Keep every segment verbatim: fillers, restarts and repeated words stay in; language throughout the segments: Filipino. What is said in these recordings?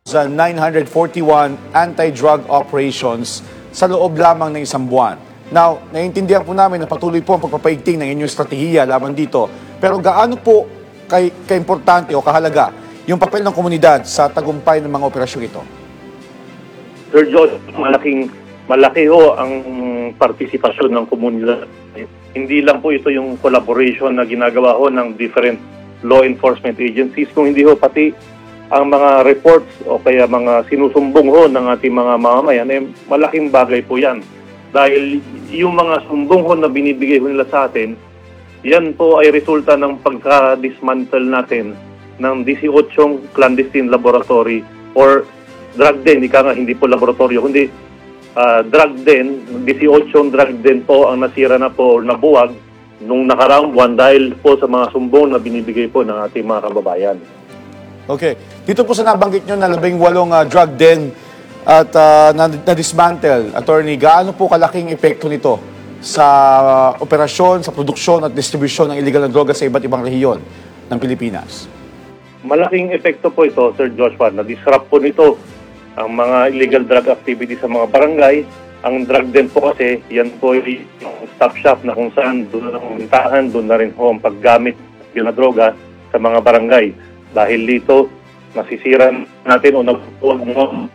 nine hundred forty-one anti-drug operations sa loob lamang ng isang buwan. Now, naiintindihan po namin na patuloy po ang pagpapaigting ng inyong estratehiya laban dito. Pero gaano po kay, kaimportante o kahalaga yung papel ng komunidad sa tagumpay ng mga operasyong ito? Sir George, malaking, malaki ho ang partisipasyon ng komunidad. Hindi lang po ito yung collaboration na ginagawa ho ng different law enforcement agencies, kung hindi ho pati ang mga reports o kaya mga sinusumbong ho ng ating mga mamamayan, eh, malaking bagay po yan. Dahil yung mga sumbong ho na binibigay ho nila sa atin, yan po ay resulta ng pagka-dismantle natin ng eighteen clandestine laboratory or drug den, ika nga hindi po laboratorio, kundi uh, drug den, eighteen drug den po ang nasira na po or nabuwag nung nakaraang buwan dahil po sa mga sumbong na binibigay po ng ating mga kababayan. Okay. Dito po sa nabanggit nyo na labing walong uh, drug den at uh, na-dismantle, Attorney, gaano po kalaking epekto nito sa uh, operasyon, sa produksyon at distribusyon ng illegal na droga sa iba't ibang rehiyon ng Pilipinas? Malaking epekto po ito, Sir Joshua. Na-disrupt po nito ang mga illegal drug activity sa mga barangay. Ang drug den po kasi, yan po yung stop shop na kung saan doon na pumuntahan, doon na rin po ang paggamit ng droga sa mga barangay. Dahil dito, nasisira natin o nabubuwag mo.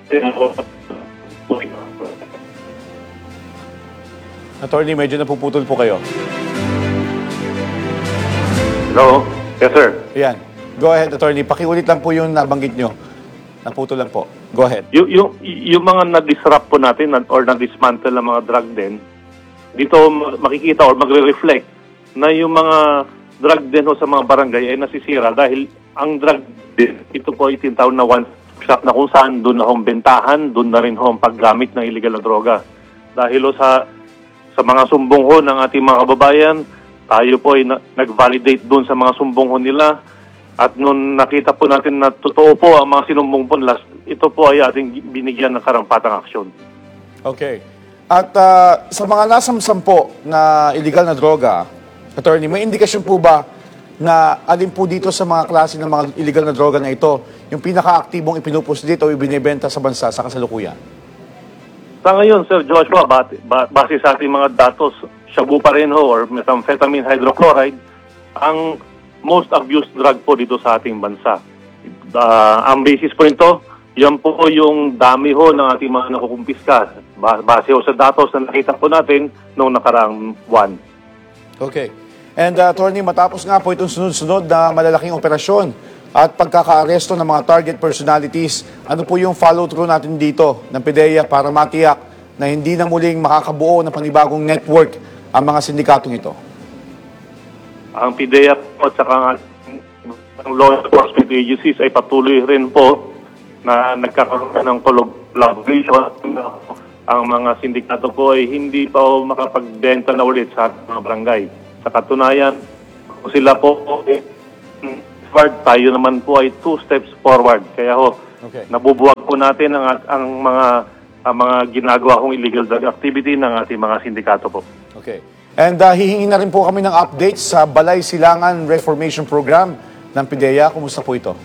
Attorney, medyo napuputol po kayo. Hello? Yes, sir. Ayan. Go ahead, Attorney. Pakiulit lang po yung nabanggit nyo. Naputol lang po. Go ahead. Y- yung, yung mga na-disrupt po natin or na-dismantle ng mga drug den, dito makikita or magre-reflect na yung mga drug den sa mga barangay ay nasisira dahil ang drug den, ito po ay tinatawag na one shop na kung saan doon na hong bentahan, doon na rin hong paggamit ng illegal na droga. Dahil o sa sa mga sumbong ho ng ating mga kababayan, tayo po ay na, nag-validate doon sa mga sumbong ho nila. At nung nakita po natin na totoo po ang mga sinumbong po nila, ito po ay ating binigyan ng karampatang aksyon. Okay. At uh, sa mga nasamsam po na illegal na droga, Attorney, may indikasyon po ba na alin po dito sa mga klase ng mga illegal na droga na ito yung pinaka-aktibong ipinupos dito o ibinibenta sa bansa sa kasalukuyan? Sa ngayon, Sir Joshua, base, base sa ating mga datos, shabu pa rin ho or methamphetamine hydrochloride, ang most abused drug po dito sa ating bansa. Uh, ang basis po nito, yan po yung dami ho ng ating mga nakukumpiska. Base ho sa datos na nakita po natin noong nakaraang buwan. Okay. And uh, Attorney, matapos nga po itong sunod-sunod na malalaking operasyon at pagkakaaresto ng mga target personalities, ano po yung follow-through natin dito ng PIDEA para matiyak na hindi na muling makakabuo ng panibagong network ang mga sindikatong ito? Ang PIDEA po at saka ang law enforcement agencies ay patuloy rin po na nagkakaroon ng collaboration. Ang mga sindikato po ay hindi pa po makapagbenta na ulit sa mga barangay. Sa katunayan, kung sila po forward, tayo naman po ay two steps forward. Kaya ho, okay, nabubuwag po natin ang, ang mga ang mga ginagawa kong illegal drug activity ng ating mga sindikato po. Okay. And uh, hihingi na rin po kami ng updates sa Balay Silangan Reformation Program ng PIDEA. Kumusta po ito?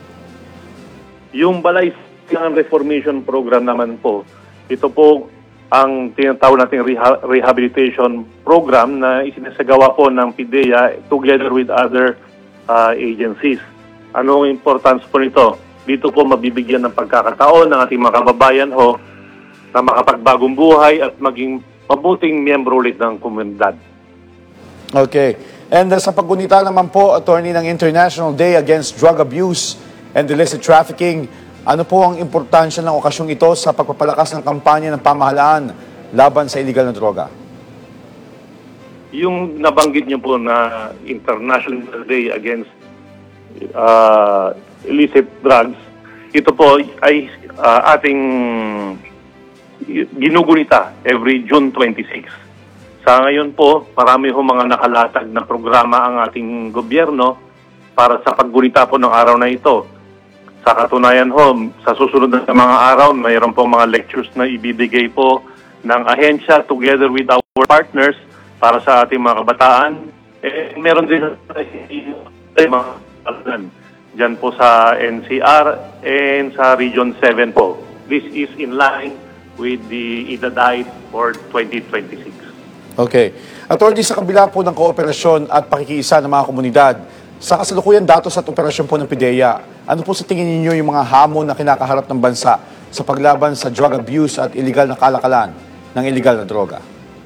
Yung Balay Silangan Reformation Program naman po, ito po ang tinatawag nating reha- rehabilitation program na isinasagawa po ng PIDEA together with other uh, agencies. Ano ang importance po nito? Dito po mabibigyan ng pagkakataon ng ating mga kababayan ho na makapagbagong buhay at maging mabuting miyembro ulit ng komunidad. Okay. And uh, sa paggunita naman po, Attorney, ng International Day Against Drug Abuse and Illicit Trafficking, ano po ang importansya ng okasyong ito sa pagpapalakas ng kampanya ng pamahalaan laban sa illegal na droga? Yung nabanggit niyo po na International Day Against uh, Illicit Drugs, ito po ay uh, ating ginugunita every June twenty-sixth. Sa ngayon po, marami ho mga nakalatag na programa ang ating gobyerno para sa paggunita po ng araw na ito. Sa katunayan ho, sa susunod na mga araw, mayroon po mga lectures na ibibigay po ng ahensya together with our partners para sa ating mga kabataan. Eh, meron din mga dyan po sa N C R and sa Region seven po. This is in line with the I D A D I T for twenty twenty-six. Okay. Attorney, sa kabila po ng kooperasyon at pakikiisa ng mga komunidad, sa kasalukuyan datos at operasyon po ng PIDEA, ano po sa tingin ninyo yung mga hamon na kinakaharap ng bansa sa paglaban sa drug abuse at illegal na kalakalan ng illegal na droga?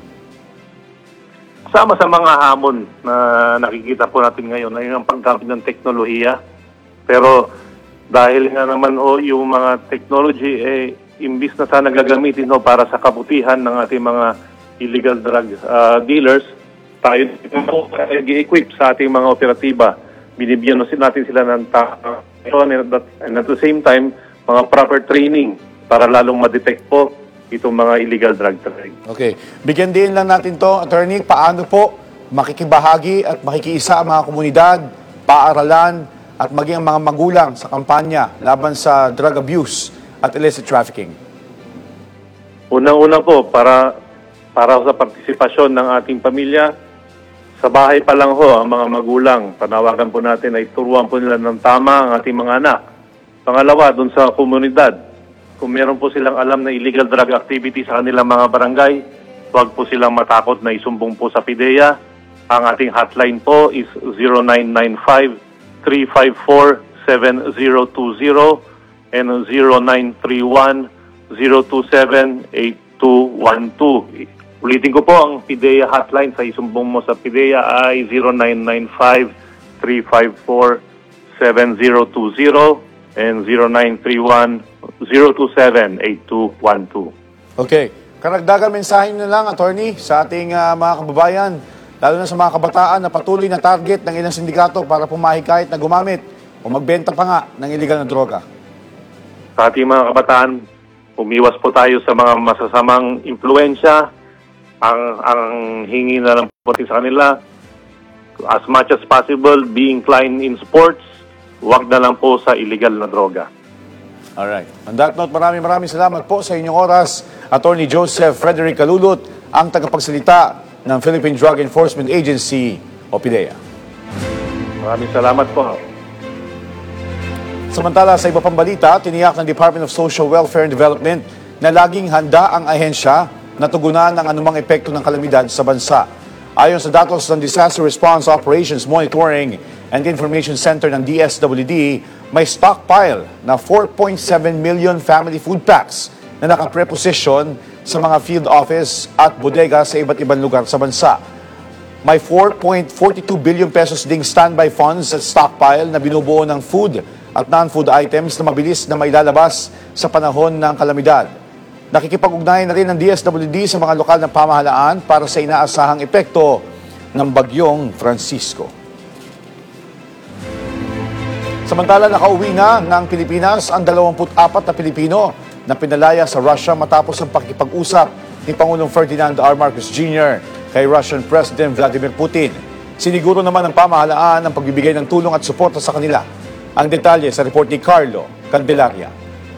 Sama sa mga hamon na nakikita po natin ngayon ay ang paggamit ng teknolohiya. Pero dahil nga naman o yung mga technology eh imbis na sana gagamitin no, para sa kabutihan ng ating mga illegal drug uh, dealers, tayo i-equip sa ating mga operatiba. Binibigyan natin sila ng ta- and at the same time, mga proper training para lalong ma-detect po itong mga illegal drug trade. Okay. Bigyan din lang natin to, Attorney, paano po makikibahagi at makikiisa ang mga komunidad, paaralan, at maging ang mga magulang sa kampanya laban sa drug abuse at illicit trafficking? Unang-una po, para para sa partisipasyon ng ating pamilya, sa bahay pa lang ho, ang mga magulang, panawagan po natin ay turuan po nila ng tama ang ating mga anak. Pangalawa, dun sa komunidad, kung meron po silang alam na illegal drug activity sa kanilang mga barangay, huwag po silang matakot na isumbong po sa PIDEA. Ang ating hotline po is zero nine nine five, three five four, seven zero two zero and zero nine three one, zero two seven, eight two one two. Ulitin ko po, ang PIDEA hotline sa isumbong mo sa PIDEA ay zero nine nine five, three five four, seven zero two zero and zero nine three one, zero two seven, eight two one two. Okay. Karagdagan mensahe na lang, Attorney, sa ating uh, mga kababayan, lalo na sa mga kabataan na patuloy na target ng ilang sindikato para pumahikayat na gumamit o magbenta pa nga ng illegal na droga. Sa ating mga kabataan, umiwas po tayo sa mga masasamang impluensya. Ang, ang hingi na lang po sa kanila, as much as possible, be inclined in sports, huwag na lang po sa illegal na droga. Alright. On that note, maraming maraming salamat po sa inyong oras. Attorney Joseph Frederick Calulot, ang tagapagsalita ng Philippine Drug Enforcement Agency o PIDEA. Maraming salamat po. Samantala, sa iba pang balita, tiniyak ng Department of Social Welfare and Development na laging handa ang ahensya na tugunan ng anumang epekto ng kalamidad sa bansa. Ayon sa datos ng Disaster Response Operations Monitoring and Information Center ng D S W D, may stockpile na four point seven million family food packs na nakapreposition sa mga field office at bodega sa iba't ibang lugar sa bansa. May four point four two billion pesos ding standby funds at stockpile na binubuo ng food at non-food items na mabilis na mailalabas sa panahon ng kalamidad. Nakikipag-ugnayan na rin ng D S W D sa mga lokal na pamahalaan para sa inaasahang epekto ng bagyong Francisco. Samantala, nakauwi na ng Pilipinas ang dalawampu't apat na Pilipino na pinalaya sa Russia matapos ang pakikipag-usap ni Pangulong Ferdinand R. Marcos Junior kay Russian President Vladimir Putin. Siniguro naman ng pamahalaan ang pagbibigay ng tulong at suporta sa kanila. Ang detalye sa report ni Carlo Candelaria.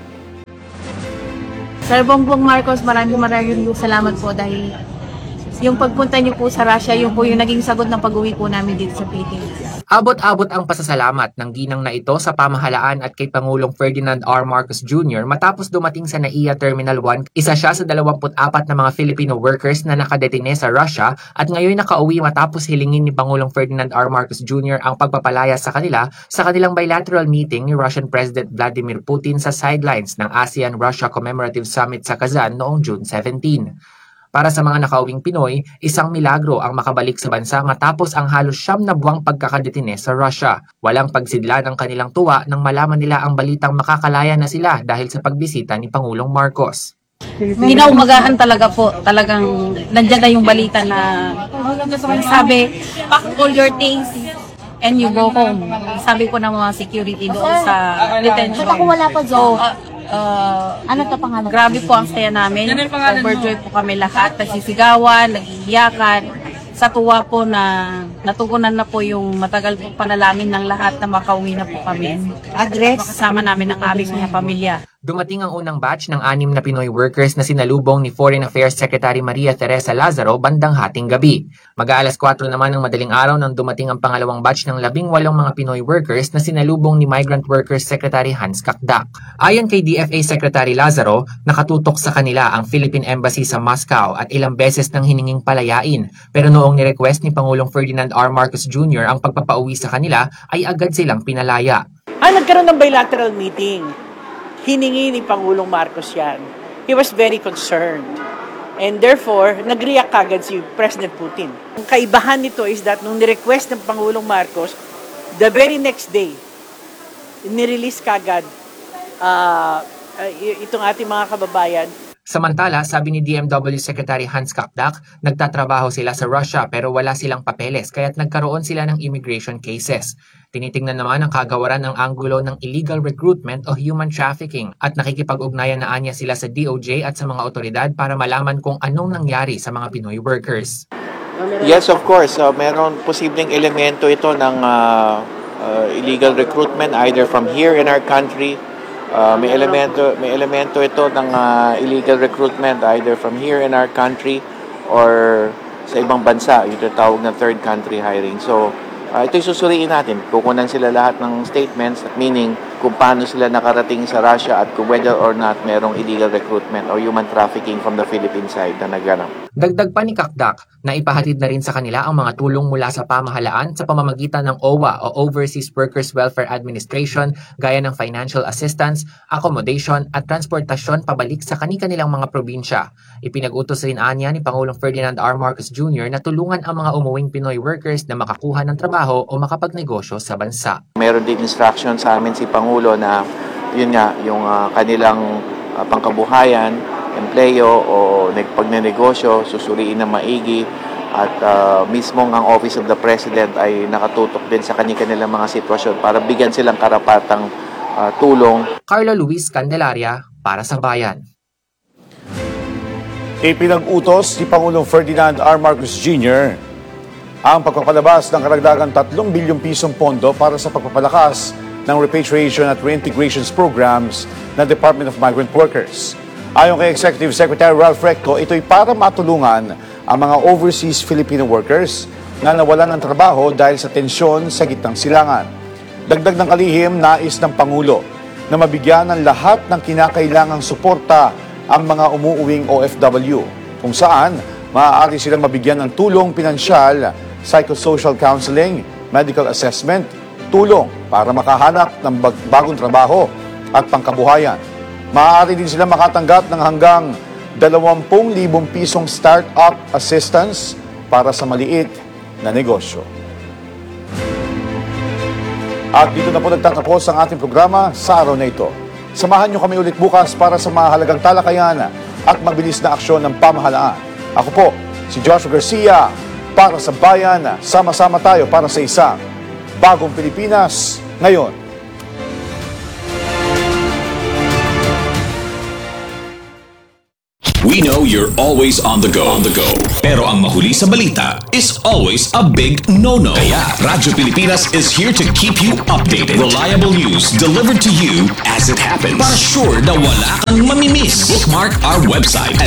Sir Bongbong Marcos, maraming maraming salamat po dahil yung pagpunta niyo po sa Russia, yung po yung naging sagot ng pag-uwi po namin dito sa Pilipinas. Abot-abot ang pasasalamat ng ginang na ito sa pamahalaan at kay Pangulong Ferdinand R. Marcos Junior matapos dumating sa N A I A Terminal one. Isa siya sa dalawampu't apat na mga Filipino workers na nakadetine sa Russia at ngayon nakauwi matapos hilingin ni Pangulong Ferdinand R. Marcos Junior ang pagpapalaya sa kanila sa kanilang bilateral meeting ni Russian President Vladimir Putin sa sidelines ng ASEAN-Russia Commemorative Summit sa Kazan noong June seventeenth. Para sa mga nakauwing Pinoy, isang milagro ang makabalik sa bansa matapos ang halos siyam na buwang pagkakadetine sa Russia. Walang pagsidla ng kanilang tuwa nang malaman nila ang balitang makakalaya na sila dahil sa pagbisita ni Pangulong Marcos. Ginaumagahan talaga po, talagang nandyan na yung balita na sabi, pack all your things and you go home. Sabi po ng mga security doon sa detention. Ba't ako wala pa So, dyan? uh, Ano to pangalan? grabe po ang saya namin. Overjoy po kami lahat. Nagsisigawan, nagiiyakan. Sa tuwa po na natugunan na po yung matagal po panalangin ng lahat na makauwi na po kami. Address? Makasama namin ang aming mga pamilya. Dumating ang unang batch ng anim na Pinoy workers na sinalubong ni Foreign Affairs Secretary Maria Teresa Lazaro bandang hating gabi. Mag-aalas kwatro naman ng madaling araw nang dumating ang pangalawang batch ng labing walong mga Pinoy workers na sinalubong ni Migrant Workers Secretary Hans Kakdak. Ayon kay D F A Secretary Lazaro, nakatutok sa kanila ang Philippine Embassy sa Moscow at ilang beses nang hininging palayain. Pero noong ni-request ni Pangulong Ferdinand R. Marcos Junior ang pagpapauwi sa kanila ay agad silang pinalaya. Ah, nagkaroon ng bilateral meeting. Hiningi ni Pangulong Marcos yan. He was very concerned. And therefore, nag-react kagad si President Putin. Ang kaibahan nito is that nung ni-request ng Pangulong Marcos, the very next day, nirelease kagad uh, uh, itong ating mga kababayan. Samantala, sabi ni D M W Secretary Hans Kakdak, nagtatrabaho sila sa Russia pero wala silang papeles kaya't nagkaroon sila ng immigration cases. Tinitingnan naman ang kagawaran ng anggulo ng illegal recruitment o human trafficking at nakikipag-ugnayan na anya sila sa D O J at sa mga otoridad para malaman kung anong nangyari sa mga Pinoy workers. Yes, of course. Uh, meron posibleng elemento ito ng uh, uh, illegal recruitment either from here in our country. Uh, may elemento may elemento ito ng uh, illegal recruitment either from here in our country or sa ibang bansa, yung tawag na third country hiring. So, uh, ito'y susuriin natin. Kukunan sila lahat ng statements, meaning kung paano sila nakarating sa Russia at kung whether or not merong illegal recruitment or human trafficking from the Philippine side na nagganap. Dagdag pa ni Kakdak na ipahatid na rin sa kanila ang mga tulong mula sa pamahalaan sa pamamagitan ng O W A o Overseas Workers Welfare Administration gaya ng financial assistance, accommodation at transportasyon pabalik sa kani-kanilang mga probinsya. Ipinag-utos rin anya ni Pangulong Ferdinand R. Marcos Junior na tulungan ang mga umuwing Pinoy workers na makakuha ng trabaho o makapagnegosyo sa bansa. Meron din instruction sa amin si Pangulo na yun nga, yung uh, kanilang uh, pangkabuhayan, empleyo o pagnenegosyo, susuriin na maigi at uh, mismong ang Office of the President ay nakatutok din sa kanilang mga sitwasyon para bigyan silang karapatang uh, tulong. Carlo Luis Candelaria para sa Bayan. Ipinag-utos ni Pangulong Ferdinand R. Marcos Junior ang pagpapalabas ng karagdagang tatlong bilyong pisong pondo para sa pagpapalakas ng repatriation at reintegrations programs ng Department of Migrant Workers. Ayon kay Executive Secretary Ralph Recto, ito'y para matulungan ang mga overseas Filipino workers na nawalan ng trabaho dahil sa tensyon sa gitnang silangan. Dagdag ng kalihim, nais ng Pangulo na mabigyan ng lahat ng kinakailangang suporta ang mga umuuwing O F W, kung saan maaari silang mabigyan ng tulong pinansyal, psychosocial counseling, medical assessment, tulong para makahanap ng bagong trabaho at pangkabuhayan. Maaari din sila makatanggap ng hanggang dalawampu libong pisong start-up assistance para sa maliit na negosyo. At dito na po nagtatapos ang ating programa sa araw na ito. Samahan niyo kami ulit bukas para sa mahalagang talakayan at mabilis na aksyon ng pamahalaan. Ako po, si Joshua Garcia, para sa Bayan. Sama-sama tayo para sa isang bagong Pilipinas ngayon. We know you're always on the go. On the go. Pero ang mahuli sa balita is always a big no-no. Kaya Radyo Pilipinas is here to keep you updated. Reliable news delivered to you as it happens. Para sure na wala kang mamimiss. Bookmark our website